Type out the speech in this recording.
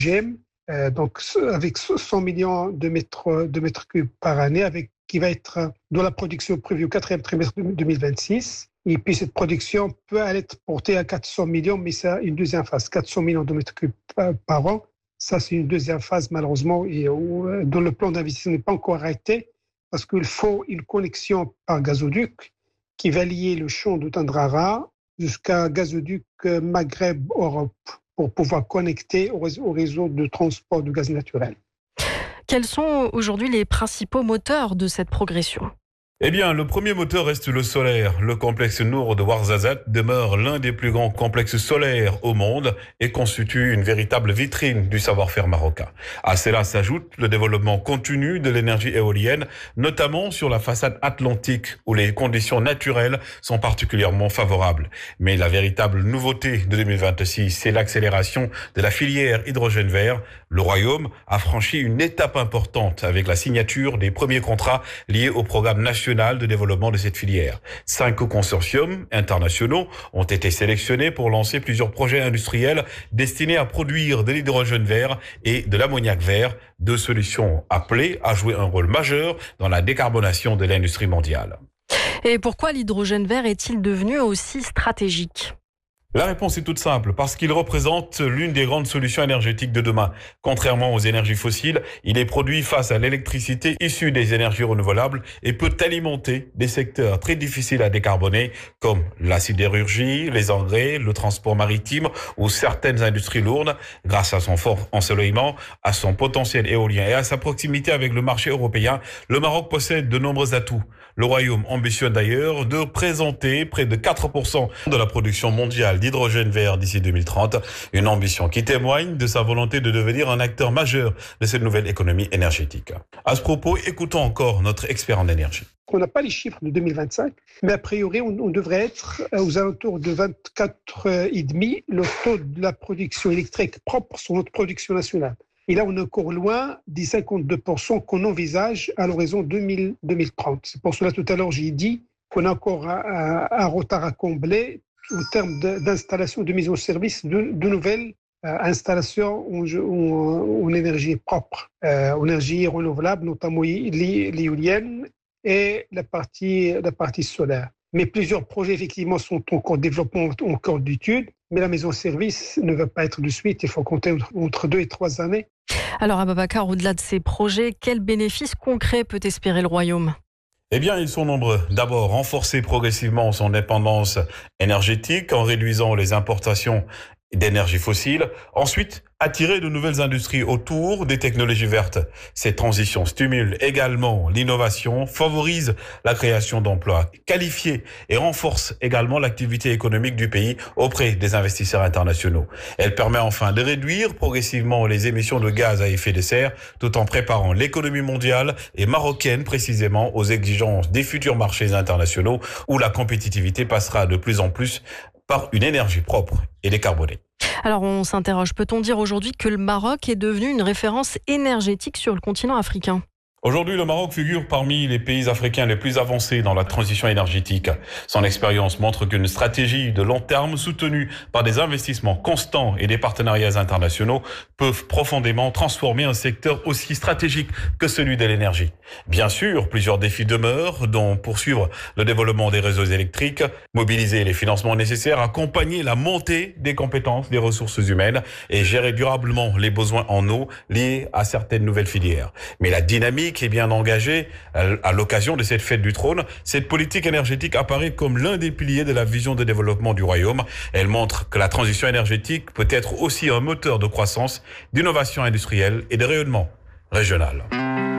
GEM, avec 100 millions de mètres cubes par année, qui va être dans la production prévue au 4e trimestre 2026. Et puis cette production peut aller être portée à 400 millions, mais c'est une deuxième phase, 400 millions de mètres cubes par an. Ça, c'est une deuxième phase, malheureusement, et dont le plan d'investissement n'est pas encore arrêté, parce qu'il faut une connexion par gazoduc qui va lier le champ de Tendrara jusqu'à gazoduc Maghreb-Europe pour pouvoir connecter au réseau de transport de gaz naturel. Quels sont aujourd'hui les principaux moteurs de cette progression ? Eh bien, le premier moteur reste le solaire. Le complexe Nour de Ouarzazate demeure l'un des plus grands complexes solaires au monde et constitue une véritable vitrine du savoir-faire marocain. À cela s'ajoute le développement continu de l'énergie éolienne, notamment sur la façade atlantique où les conditions naturelles sont particulièrement favorables. Mais la véritable nouveauté de 2026, c'est l'accélération de la filière hydrogène vert. Le Royaume a franchi une étape importante avec la signature des premiers contrats liés au programme national de développement de cette filière. 5 consortiums internationaux ont été sélectionnés pour lancer plusieurs projets industriels destinés à produire de l'hydrogène vert et de l'ammoniac vert, 2 solutions appelées à jouer un rôle majeur dans la décarbonation de l'industrie mondiale. Et pourquoi l'hydrogène vert est-il devenu aussi stratégique ? La réponse est toute simple, parce qu'il représente l'une des grandes solutions énergétiques de demain. Contrairement aux énergies fossiles, il est produit face à l'électricité issue des énergies renouvelables et peut alimenter des secteurs très difficiles à décarboner, comme la sidérurgie, les engrais, le transport maritime ou certaines industries lourdes. Grâce à son fort ensoleillement, à son potentiel éolien et à sa proximité avec le marché européen, le Maroc possède de nombreux atouts. Le Royaume ambitionne d'ailleurs de présenter près de 4% de la production mondiale d'hydrogène vert d'ici 2030, une ambition qui témoigne de sa volonté de devenir un acteur majeur de cette nouvelle économie énergétique. À ce propos, écoutons encore notre expert en énergie. On n'a pas les chiffres de 2025, mais a priori, on devrait être aux alentours de 24,5 le taux de la production électrique propre sur notre production nationale. Et là, on est encore loin des 52% qu'on envisage à l'horizon 2030. C'est pour cela, tout à l'heure, j'ai dit qu'on a encore un retard à combler en termes d'installation, de mise en service de nouvelles installations en énergie propre, en énergie renouvelable, notamment l'éolienne et la partie solaire. Mais plusieurs projets, effectivement, sont encore en développement, encore d'études. Mais la mise en service ne va pas être de suite. Il faut compter entre 2 et 3 années. Alors, Ababacar, au-delà de ces projets, quels bénéfices concrets peut espérer le Royaume ? Eh bien, ils sont nombreux. D'abord, renforcer progressivement son indépendance énergétique en réduisant les importations d'énergie fossile. Ensuite, attirer de nouvelles industries autour des technologies vertes. Cette transition stimule également l'innovation, favorise la création d'emplois qualifiés et renforce également l'activité économique du pays auprès des investisseurs internationaux. Elle permet enfin de réduire progressivement les émissions de gaz à effet de serre tout en préparant l'économie mondiale et marocaine précisément aux exigences des futurs marchés internationaux où la compétitivité passera de plus en plus par une énergie propre et décarbonée. Alors on s'interroge, peut-on dire aujourd'hui que le Maroc est devenu une référence énergétique sur le continent africain ? Aujourd'hui, le Maroc figure parmi les pays africains les plus avancés dans la transition énergétique. Son expérience montre qu'une stratégie de long terme soutenue par des investissements constants et des partenariats internationaux peuvent profondément transformer un secteur aussi stratégique que celui de l'énergie. Bien sûr, plusieurs défis demeurent, dont poursuivre le développement des réseaux électriques, mobiliser les financements nécessaires, accompagner la montée des compétences des ressources humaines et gérer durablement les besoins en eau liés à certaines nouvelles filières. Mais la dynamique est bien engagée à l'occasion de cette fête du trône. Cette politique énergétique apparaît comme l'un des piliers de la vision de développement du Royaume. Elle montre que la transition énergétique peut être aussi un moteur de croissance, d'innovation industrielle et de rayonnement régional.